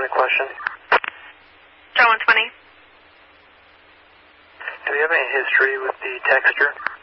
120 question. Star 120. Do you have any history with the texture?